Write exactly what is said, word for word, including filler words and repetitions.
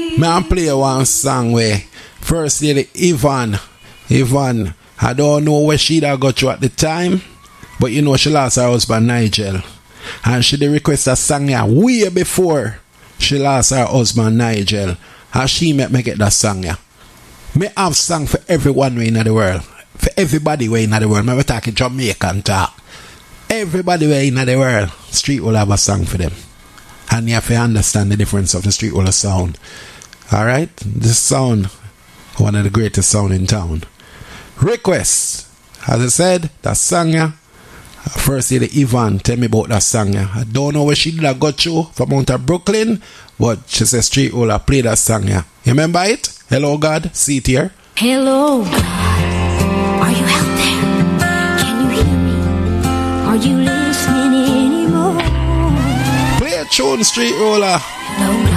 Me I play one song where first lady Yvonne, Yvonne, I don't know where she da got you at the time, but you know she lost her husband Nigel, and she did request a song here way before she lost her husband Nigel, and she make me get that song here. Me have song for everyone way in the world, for everybody way in the world. Me talking Jamaican talk. Everybody way in the world, street will have a song for them. And you have to understand the difference of the street will sound. Alright? This sound, one of the greatest sound in town. Request. As I said, that song ya. First lady Yvonne tell me about that song ya. I don't know where she did that got you from out of Brooklyn, but she said street will play that song ya. You remember it? Hello God, see it here. Hello God, are you out there? Can you hear me? Are you listening anymore? Play a tune, street roller. Hello God.